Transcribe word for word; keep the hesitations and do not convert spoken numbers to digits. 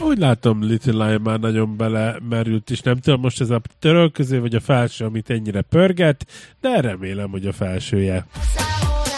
úgy látom, Little Lion már nagyon belemerült, és nem tudom, most ez a törölköző, vagy a felső, amit ennyire pörget, de remélem, hogy a felsője.